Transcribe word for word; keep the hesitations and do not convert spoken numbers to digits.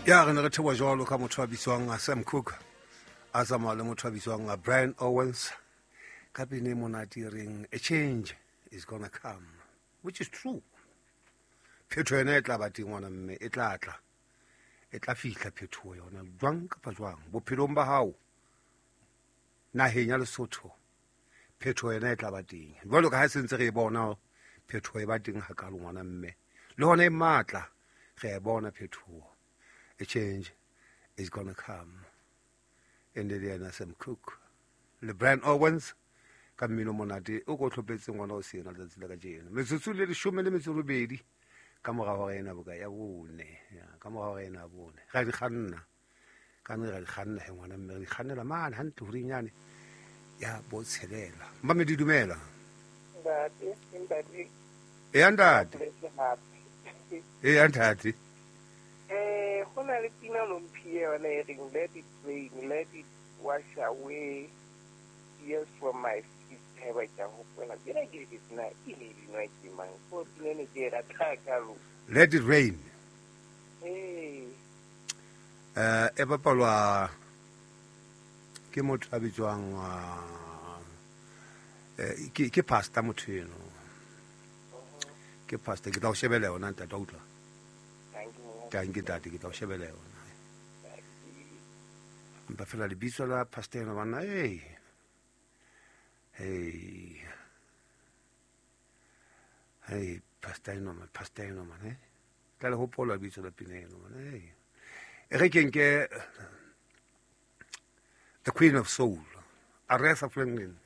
ya re ne re thewa jalo ka motho a bitswang a Sam Cooke a tsamaya le motho a bitswang a Brian Owens ka pene monate reng a change is gonna come, which is true. Phetho yona e tla ba teng ngwana mme, e tla tla e tla fihla phetho yona jwang kapa jwang bophelong ba hao naheng ya Lesotho. Phetho yona e tla ba teng jwalo ka ha sentse re e bona phetho e ba teng hakalo ngwana mme, le hona e matla re e bona phetho. A change is gonna come. And then Sam Cooke le Brian Owens ka mmino monate o go tlhopetseng ngwana o sena letsatsi la ka jeno metsotso le leshome le metso robedi ka morago ga ena boka ya bone ya ka morago ga ena bone ga di kganna ka nne ga di kganna he ngwana mme di kgannela mane hantle hore nyane ya bo tshelela mba me di dumela Ndati, ndati. e andati e andati Eh, go na le pina lompie yona e reng let it rain, let it wash away tears from my feet. Heba tja hopola bina ke ke tsena e le dino ke mang go tsene ke rata ka lo. Let it rain. Eh, eh e bapalwa ke motho a bitswang eh ke ke pastor motho eno ke pastor ke tla o shebela yona nta tla utlwa tangi dati ke tla o shebela yona mpa fela le bitso la pastor eno bana hey hey hey pastor eno ma pastor eno ma eh tla le hopola bitso la pina eno ma hey e re ke nke the Queen of Soul, Aretha Franklin.